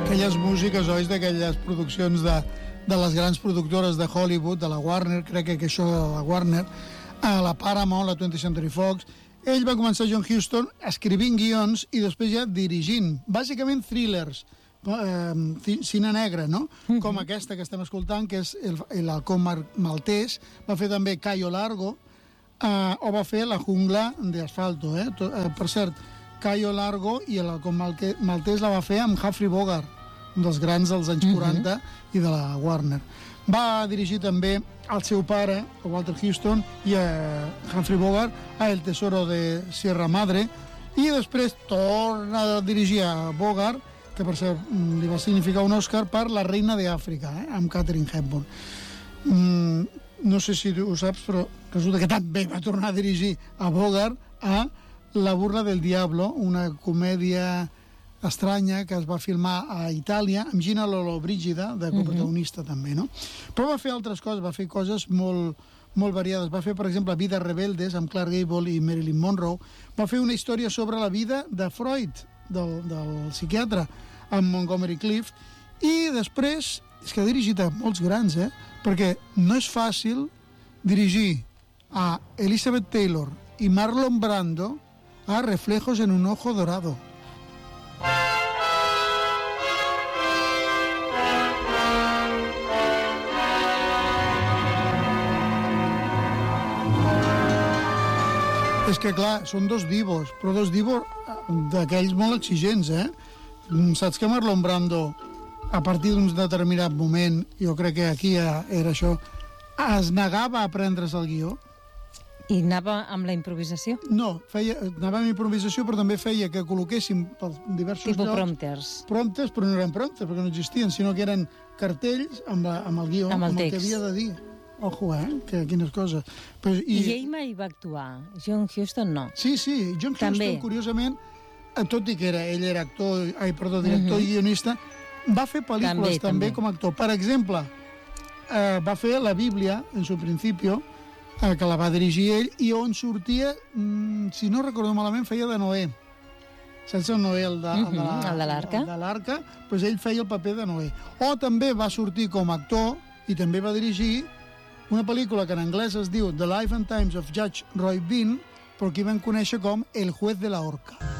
aquelles músiques, oi, d'aquelles produccions de les grans productores de Hollywood, de la Warner, crec que això de la Warner, la Paramount, la 20th Century Fox. Ell va començar, John Huston, escrivint guions i després ja dirigint, bàsicament thrillers, cine negre, no? Com aquesta que estem escoltant, que és el halcón maltès. Va fer també Cayo Largo, o va fer La jungla de asfalto. Per cert, Cayo Largo i el halcón maltès la va fer amb Humphrey Bogart, un dels grans dels anys 40 i de la Warner. Va dirigir també al seu pare, Walter Huston, i a Humphrey Bogart, a El tesoro de Sierra Madre, i després torna a dirigir a Bogart, que per cert li va significar un Oscar per La reina d'Àfrica, amb Katharine Hepburn. No sé si ho saps, però resulta que també va tornar a dirigir a Bogart a La burla del diablo, una comèdia estranya que es va filmar a Itàlia amb Gina Lollobrigida de coprotagonista també, no? Però va fer altres coses, va fer coses molt variades. Va fer, per exemple, Vidas rebeldes amb Clark Gable i Marilyn Monroe. Va fer una història sobre la vida de Freud, del psiquiatre, amb Montgomery Clift. I després, és que ha dirigit a molts grans, perquè no és fàcil dirigir a Elizabeth Taylor i Marlon Brando a Reflejos en un ojo dorado. És que, clar, són dos divos, però dos divos d'aquells molt exigents, Saps que Marlon Brando, a partir d'un determinat moment, jo crec que aquí era això, es negava a prendre's el guió? I anava amb la improvisació? No, anava amb improvisació, però també feia que col·loquéssim per diversos llocs... prompters. Prompters, però no eren prompters, perquè no existien, sinó que eren cartells amb el guió, amb el que havia de dir. Ojo, que quines coses. I ell mai va actuar? John Huston no? Sí, John Huston, curiosament, tot i que ell era director i guionista, va fer pel·lícules també com a actor. Per exemple, va fer La Bíblia, en su principio, que la va dirigir ell, i on sortia, si no recordo malament, feia de Noé. Saps el Noé, el de l'Arca? El de l'Arca, doncs ell feia el paper de Noé. O també va sortir com a actor, i també va dirigir una pel·lícula que en anglès es diu The Life and Times of Judge Roy Bean, però que van conèixer com El juez de la horca.